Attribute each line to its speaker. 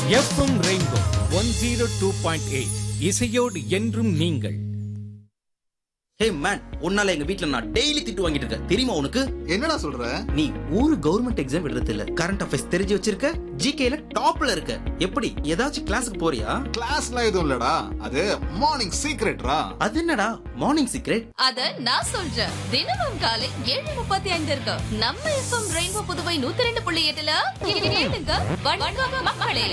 Speaker 1: FM rainbow 102.8 இசையோடு என்றும் நீங்கள்.
Speaker 2: ஹே மேன், உன்னால எங்க வீட்ல நான் டெய்லி திட்டு வாங்கிட்டு இருக்கேன், தெரியுமா உனக்கு?
Speaker 3: என்னடா சொல்ற?
Speaker 2: நீ ஒரு கவர்மெண்ட் எக்ஸாம் எழுதுறது இல்ல, கரண்ட் அஃபேர்ஸ் தெரிஞ்சு வச்சிருக்க, ஜிகேல டாப்ல இருக்க. எப்படி ஏதாச்சும் கிளாஸுக்கு போறியா?
Speaker 3: கிளாஸ்லாம் எதுவும் இல்லடா, அது மார்னிங் சீக்ரெட்ரா.
Speaker 2: அது என்னடா மார்னிங் சீக்ரெட்?
Speaker 4: அத நான் சொல்றேன். தினமும் காலை 7:35 இருக்கு நம்ம எஃப்எம் ரெயின்போ புதுவை 102.8ல கேளுங்க. வணக்கம் மக்களே.